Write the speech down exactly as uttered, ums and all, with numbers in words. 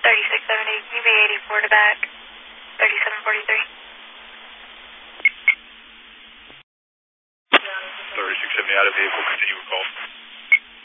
thirty-six seventy, U B eighty-four to back, thirty-seven forty-three. thirty-six seventy out of vehicle, continue.